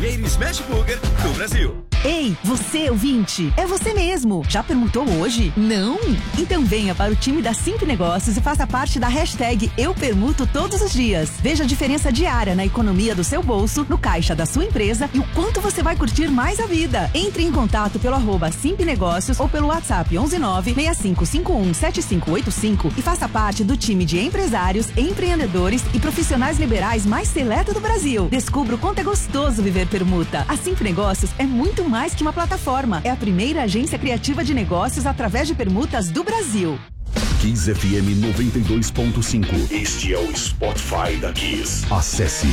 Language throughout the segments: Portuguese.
primeiro Smash Burger do Brasil. Ei, você ouvinte, é você mesmo. Já permutou hoje? Não? Então venha para o time da Simp Negócios e faça parte da hashtag Eu Permuto todos os dias. Veja a diferença diária na economia do seu bolso, no caixa da sua empresa e o quanto você vai curtir mais a vida. Entre em contato pelo @Simp Negócios ou pelo WhatsApp 11965517585 e faça parte do time de empresários, empreendedores e profissionais liberais mais seleto do Brasil. Descubra o quanto é gostoso viver permuta. A Simp Negócios é muito mais que uma plataforma. É a primeira agência criativa de negócios através de permutas do Brasil. Kiss FM 92.5. Este é o Spotify da Kiss. Acesse.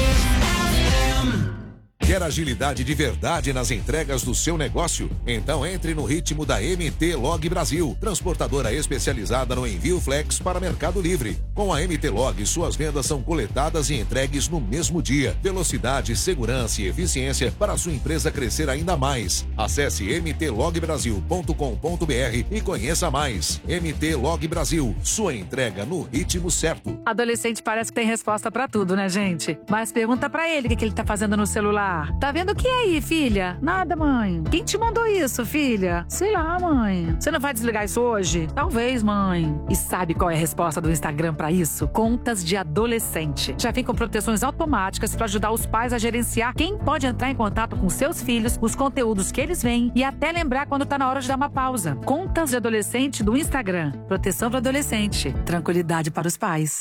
Quer agilidade de verdade nas entregas do seu negócio? Então entre no ritmo da MT Log Brasil, transportadora especializada no envio flex para Mercado Livre. Com a MT Log, suas vendas são coletadas e entregues no mesmo dia. Velocidade, segurança e eficiência para a sua empresa crescer ainda mais. Acesse mtlogbrasil.com.br e conheça mais. MT Log Brasil, sua entrega no ritmo certo. Adolescente parece que tem resposta pra tudo, né, gente? Mas pergunta pra ele o que ele tá fazendo no celular. Tá vendo o que aí, filha? Nada, mãe. Quem te mandou isso, filha? Sei lá, mãe. Você não vai desligar isso hoje? Talvez, mãe. E sabe qual é a resposta do Instagram pra isso? Contas de adolescente. Já vem com proteções automáticas pra ajudar os pais a gerenciar quem pode entrar em contato com seus filhos, os conteúdos que eles veem e até lembrar quando tá na hora de dar uma pausa. Contas de adolescente do Instagram. Proteção para adolescente. Tranquilidade para os pais.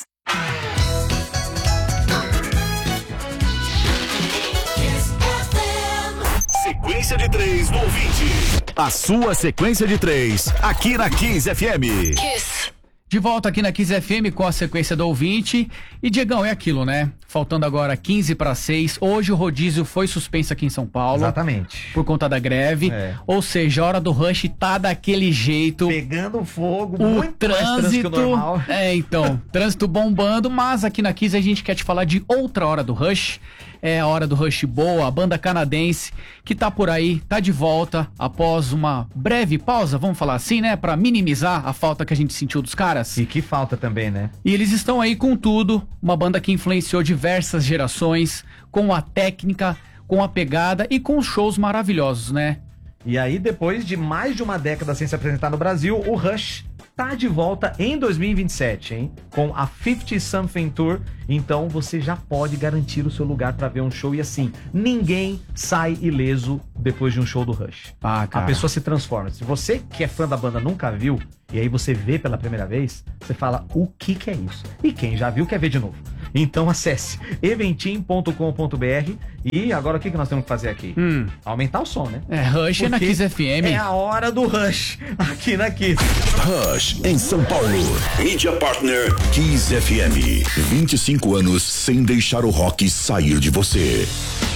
Sequência de 3 do ouvinte. A sua sequência de 3, aqui na Kiss FM. Kiss. De volta aqui na Kiss FM com a sequência do ouvinte. E, Diegão, é aquilo, né? Faltando agora 15:06. Hoje o rodízio foi suspenso aqui em São Paulo. Exatamente. Por conta da greve. Ou seja, a hora do rush tá daquele jeito. Pegando fogo, o muito trânsito. Mais normal. Então, trânsito bombando. Mas aqui na Kiss a gente quer te falar de outra hora do rush. É a hora do rush boa, a banda canadense que tá por aí, tá de volta após uma breve pausa, vamos falar assim, né? Pra minimizar a falta que a gente sentiu dos caras. E que falta também, né? E eles estão aí com tudo, uma banda que influenciou diversas gerações, com a técnica, com a pegada e com shows maravilhosos, né? E aí, depois de mais de uma década sem se apresentar no Brasil, o Rush tá de volta em 2027, hein? Com a 50 Something Tour. Então você já pode garantir o seu lugar pra ver um show. E assim, ninguém sai ileso depois de um show do Rush. Ah, cara. A pessoa se transforma. Se você que é fã da banda nunca viu, e aí você vê pela primeira vez, você fala, o que é isso? E quem já viu quer ver de novo. Então acesse eventim.com.br. E agora o que nós temos que fazer aqui? Aumentar o som, né? Rush é na Kiss FM. É a hora do Rush aqui na Kiss. Rush em São Paulo. Mídia Partner Kiss FM. 25 anos sem deixar o rock sair de você.